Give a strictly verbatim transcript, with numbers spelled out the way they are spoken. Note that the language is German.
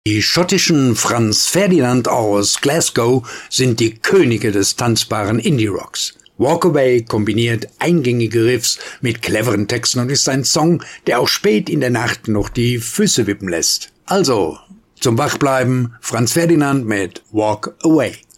Die schottischen Franz Ferdinand aus Glasgow sind die Könige des tanzbaren Indie-Rocks. Walk Away kombiniert eingängige Riffs mit cleveren Texten und ist ein Song, der auch spät in der Nacht noch die Füße wippen lässt. Also, zum Wachbleiben, Franz Ferdinand mit Walk Away.